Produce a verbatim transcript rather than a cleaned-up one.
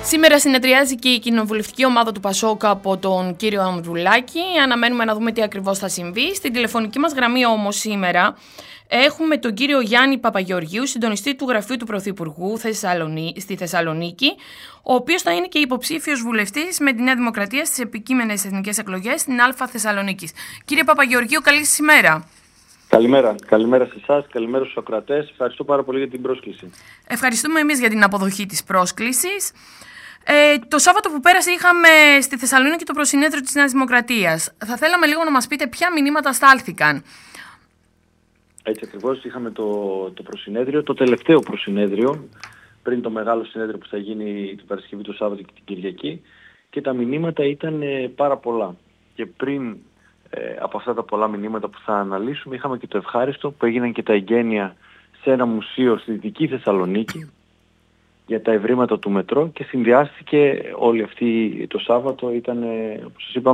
Σήμερα συνεδριάζει και η κοινοβουλευτική ομάδα του Πασόκ από τον κύριο Ανδρουλάκη. Αναμένουμε να δούμε τι ακριβώς θα συμβεί. Στην τηλεφωνική μας γραμμή όμως σήμερα έχουμε τον κύριο Γιάννη Παπαγεωργίου, συντονιστή του Γραφείου του Πρωθυπουργού στη Θεσσαλονίκη, ο οποίος θα είναι και υποψήφιος βουλευτής με τη Νέα Δημοκρατία στις επικείμενες εθνικές εκλογές στην Α Θεσσαλονίκης. Κύριε Παπαγεωργίου, καλή σας ημέρα. Καλημέρα. Καλημέρα σε εσάς, καλημέρα στους ακροατές. Ευχαριστώ πάρα πολύ για την πρόσκληση. Ευχαριστούμε εμείς για την αποδοχή της πρόσκλησης. Ε, το Σάββατο που πέρασε είχαμε στη Θεσσαλονίκη το προσυνέδριο της Νέας Δημοκρατίας. Θα θέλαμε λίγο να μας πείτε ποια μηνύματα στάλθηκαν. Έτσι ακριβώς, είχαμε το, το προσυνέδριο, το τελευταίο προσυνέδριο, πριν το μεγάλο συνέδριο που θα γίνει την Παρασκευή, το Σάββατο και την Κυριακή, και τα μηνύματα ήταν ε, πάρα πολλά. Και πριν ε, από αυτά τα πολλά μηνύματα που θα αναλύσουμε, είχαμε και το ευχάριστο που έγιναν και τα εγγένεια σε ένα μουσείο στη Δυτική Θεσσαλονίκη για τα ευρήματα του μετρό και συνδυάστηκε όλη αυτή το Σάββατο. Ήταν, όπως σας είπα,